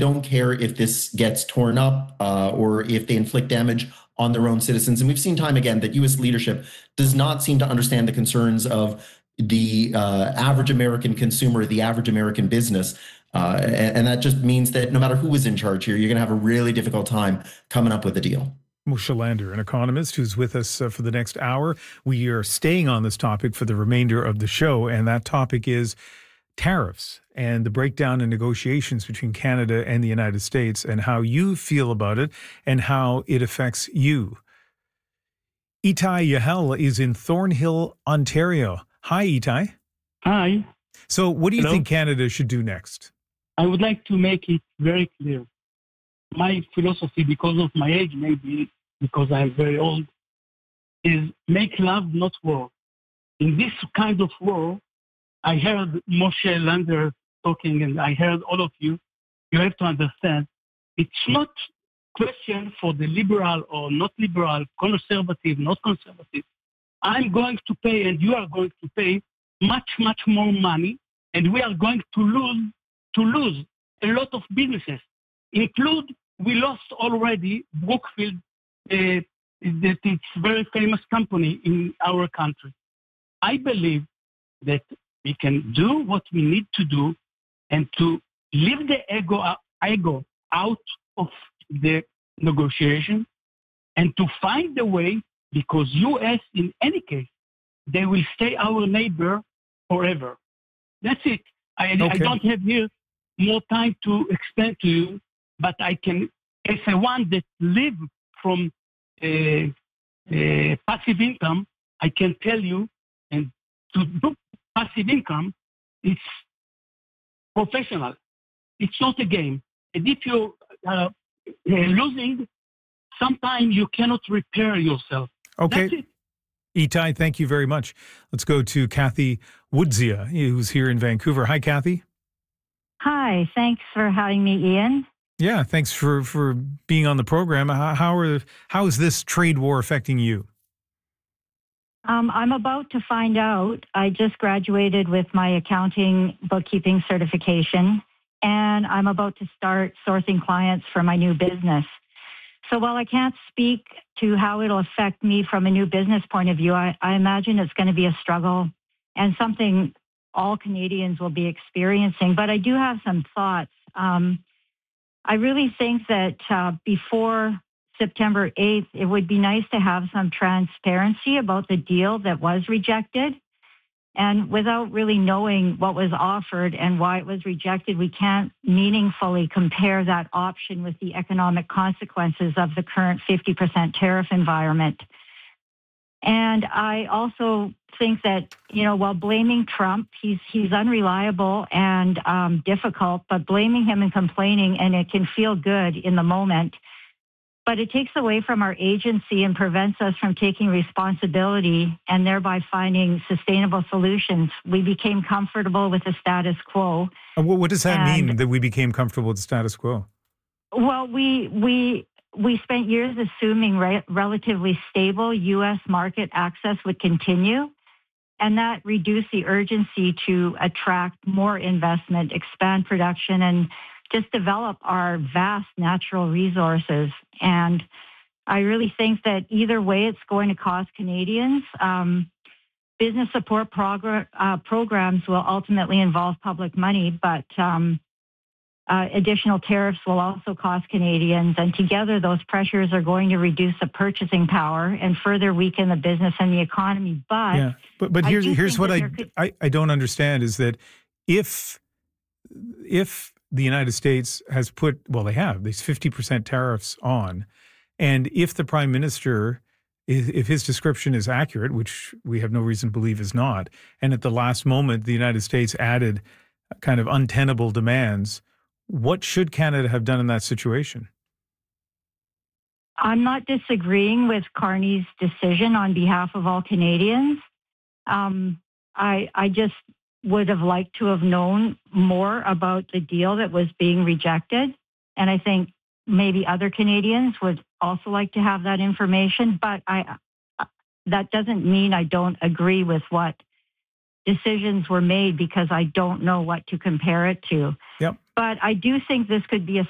don't care if this gets torn up or if they inflict damage on their own citizens. And we've seen time again that U.S. leadership does not seem to understand the concerns of the average American consumer, the average American business. And that just means that no matter who is in charge here, you're going to have a really difficult time coming up with a deal. Moshe Lander, an economist who's with us for the next hour. We are staying on this topic for the remainder of the show, and that topic is tariffs and the breakdown in negotiations between Canada and the United States and how you feel about it and how it affects you. Itai Yahel is in Thornhill, Ontario. Hi, Itai. Hi. So what do you think Canada should do next? I would like to make it very clear. My philosophy, because of my age, maybe because I'm very old, is make love, not war. In this kind of war, I heard Moshe Lander talking, and I heard all of you. You have to understand, it's not question for the liberal or not liberal, conservative, not conservative. I'm going to pay, and you are going to pay much, much more money, and we are going to lose a lot of businesses. Include, we lost already Brookfield, that it's a very famous company in our country. I believe that we can do what we need to do and to leave the ego out of the negotiation and to find a way, because U.S., in any case, they will stay our neighbor forever. That's it. I don't have here more time to explain to you, but I can, as a one that live from passive income, I can tell you, and to do passive income, it's professional. It's not a game. And if you're losing, sometimes you cannot repair yourself. Okay. That's it. Itai, thank you very much. Let's go to Kathy Woodzia, who's here in Vancouver. Hi, Kathy. Hi, thanks for having me, Ian. Yeah, thanks for being on the program. How is this trade war affecting you? I'm about to find out. I just graduated with my accounting bookkeeping certification, and I'm about to start sourcing clients for my new business. So while I can't speak to how it'll affect me from a new business point of view, I imagine it's going to be a struggle and something all Canadians will be experiencing. But I do have some thoughts. I really think that before September 8th, it would be nice to have some transparency about the deal that was rejected. And without really knowing what was offered and why it was rejected, we can't meaningfully compare that option with the economic consequences of the current 50% tariff environment. And I also think that, while blaming Trump, he's unreliable and difficult, but blaming him and complaining, and it can feel good in the moment, but it takes away from our agency and prevents us from taking responsibility and thereby finding sustainable solutions. We became comfortable with the status quo. What does that mean, that we became comfortable with the status quo? Well, we spent years assuming relatively stable U.S. market access would continue, and that reduced the urgency to attract more investment, expand production, and just develop our vast natural resources. And I really think that either way, it's going to cost Canadians. Business support programs will ultimately involve public money, but additional tariffs will also cost Canadians. And together, those pressures are going to reduce the purchasing power and further weaken the business and the economy. But here's what I don't understand is that if the United States has put, they have these 50% tariffs on, and if the Prime Minister, if his description is accurate, which we have no reason to believe is not, and at the last moment the United States added kind of untenable demands, what should Canada have done in that situation? I'm not disagreeing with Carney's decision on behalf of all Canadians. I just would have liked to have known more about the deal that was being rejected. And I think maybe other Canadians would also like to have that information. But that doesn't mean I don't agree with what decisions were made, because I don't know what to compare it to. Yep. But I do think this could be a